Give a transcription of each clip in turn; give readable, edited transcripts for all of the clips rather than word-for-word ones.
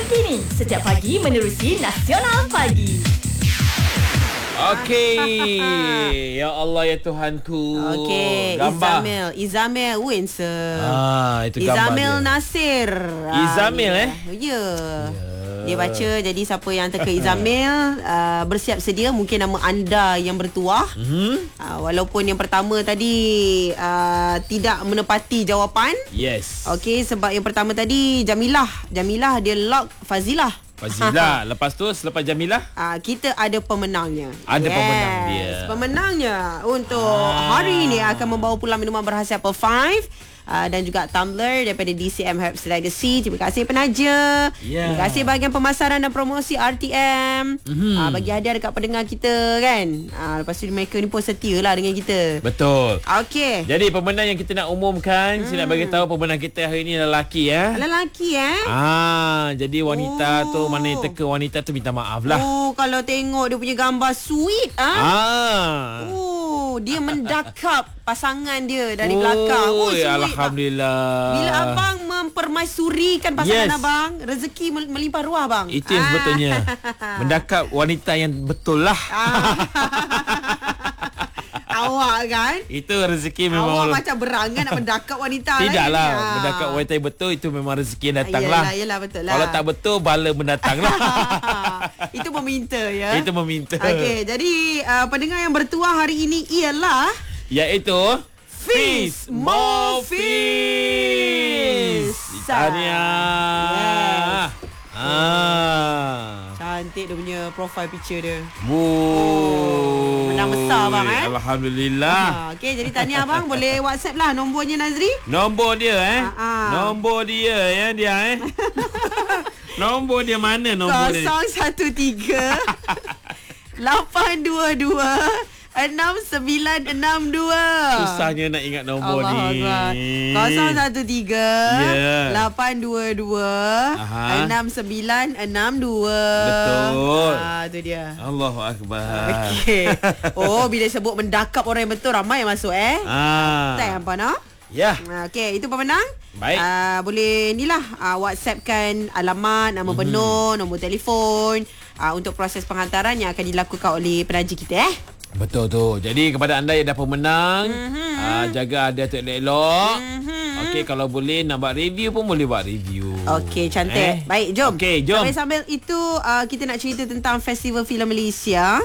terkini setiap pagi menerusi Nasional Pagi. Okey. Ya Allah ya Tuhanku. Okey, Gambar. Izamil Windsor. Itu gambar Izamil dia. Nasir. Izamil, Ya. Dia baca, jadi siapa yang teka Izamil, bersiap sedia, mungkin nama anda yang bertuah. Walaupun yang pertama tadi tidak menepati jawapan. Yes. Okey, sebab yang pertama tadi Jamilah dia lock Fazilah. Fazilah. Lepas tu selepas Jamilah Kita ada pemenangnya. Ada pemenang dia. Pemenangnya untuk hari ini akan membawa pulang minuman berhasiat Apple 5 dan juga tumbler daripada DCM Herbs Legacy. Terima kasih penaja. Terima kasih bahagian pemasaran dan promosi RTM. Bagi hadiah dekat pendengar kita kan. Lepas tu mereka ni pun setia lah dengan kita. Betul. Okey. Jadi pemenang yang kita nak umumkan, saya nak bagi tahu pemenang kita hari ini lelaki Lelaki jadi wanita tu, mana yang teka wanita tu minta maaf lah. Kalau tengok dia punya gambar sweet dia mendakap pasangan dia dari belakang. Sweet. Alhamdulillah. Bila abang mempermaisurikan pasangan abang, rezeki melimpah ruah bang. Itu yang sebetulnya. Mendakap wanita yang betul lah. Awak kan? Itu rezeki memang. Awak macam berangan nak mendakap wanita lain. Tidaklah. Mendakap wanita yang betul, itu memang rezeki yang datang lah. Yelah, betul lah. Kalau tak betul, bala mendatang lah. Itu meminta ya. Itu meminta. Okey, jadi pendengar yang bertuah hari ini ialah iaitu Feast More Feast. Tahniah. Cantik dia punya profile picture dia. Menang besar bang Alhamdulillah. Okey, jadi tahniah abang. Boleh WhatsApp lah nombornya Nazri. Nombor dia Nombor dia dia Nombor dia mana nombor 013 822 6962. Susahnya nak ingat nombor ni. 013 822 6962. Betul. Tu dia. Allahu Akbar. Okey. Bila sebut mendakap orang yang betul, ramai yang masuk tak apa nak? Ya. Okey, itu pemenang. Baik. Boleh WhatsAppkan alamat, nama penuh, nombor telefon untuk proses penghantaran yang akan dilakukan oleh penaja kita Betul tu. Jadi kepada anda yang dah pemenang, jaga hadiah tu elok-elok. Okey, kalau boleh nak buat review pun boleh buat review. Okey, cantik. Baik, jom. Okey, jom. Sambil itu kita nak cerita tentang Festival Filem Malaysia.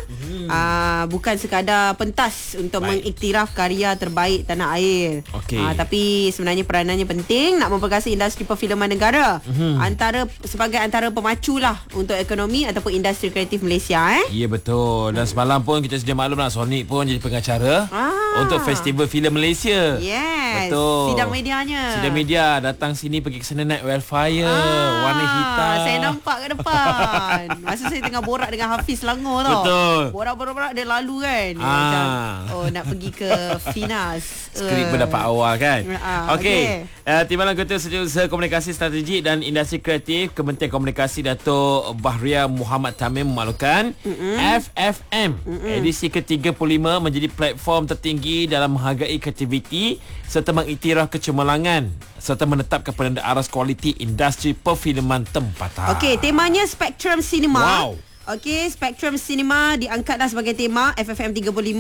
Bukan sekadar pentas untuk mengiktiraf karya terbaik tanah air. Tapi sebenarnya peranannya penting nak memperkasa industri perfilman negara. Sebagai antara pemacu lah untuk ekonomi ataupun industri kreatif Malaysia. Ya, betul. Dan semalam pun kita sedia maklum lah, Sonic pun jadi pengacara untuk Festival Filem Malaysia. Yes. Betul. Sidang medianya. Sidang media datang sini pergi ke sana naik wildfire warna hitam. Saya nampak kat depan. Masa saya tengah borak dengan Hafiz Selangor tau. Betul. Borak dia lalu kan. Macam, nak pergi ke Finas. Skrip berdapat awal kan. Okey. Timbalan Ketua Setiausaha Komunikasi Strategik dan Industri Kreatif Kementerian Komunikasi Dato' Bahria Muhammad Tamim memaklumkan FFM edisi ke-35 menjadi platform tertinggi dalam menghargai kreativiti serta mengiktiraf kecemerlangan serta menetapkan penanda aras kualiti industri perfilman tempatan. Okey, temanya Spectrum Cinema. Wow. Okey, Spectrum Cinema diangkatlah sebagai tema FFM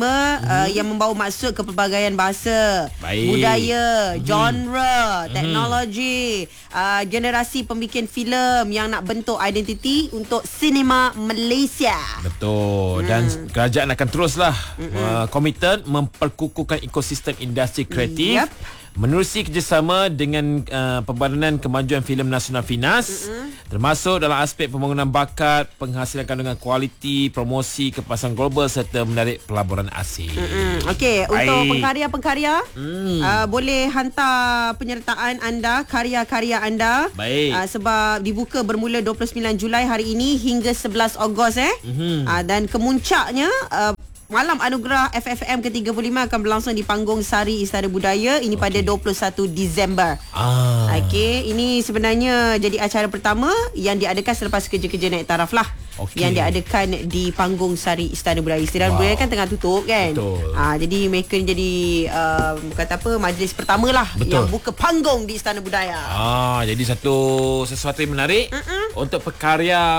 35 yang membawa maksud kepelbagaian bahasa, budaya, genre, teknologi, generasi pembikin filem yang nak bentuk identiti untuk sinema Malaysia. Betul. Dan kerajaan akan teruslah komited memperkukuhkan ekosistem industri kreatif. Menerusi kerjasama dengan Pembadan Kemajuan Filem Nasional FINAS, termasuk dalam aspek pembangunan bakat, penghasilan kandungan kualiti, promosi ke pasaran global serta menarik pelaburan asing. Okey, untuk pengkarya-pengkarya boleh hantar penyertaan anda, karya-karya anda. Sebab dibuka bermula 29 Julai hari ini hingga 11 Ogos Dan kemuncaknya Malam Anugerah FFM ke-35 akan berlangsung di Panggung Sari Istana Budaya. Ini pada 21 Disember. Okey, ini sebenarnya jadi acara pertama yang diadakan selepas kerja-kerja naik taraf lah. Yang diadakan di Panggung Sari Istana Budaya. Istana Budaya kan tengah tutup kan. Jadi mereka jadi kata apa, majlis pertama lah yang buka panggung di Istana Budaya. Jadi sesuatu yang menarik untuk pekarya